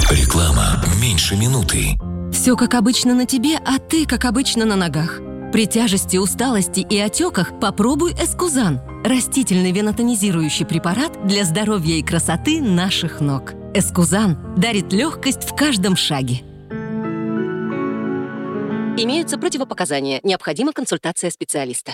Реклама меньше минуты. Все как обычно на тебе, а ты как обычно на ногах. При тяжести, усталости и отеках попробуй Эскузан. Растительный венотонизирующий препарат для здоровья и красоты наших ног. Эскузан дарит легкость в каждом шаге. Имеются противопоказания. Необходима консультация специалиста.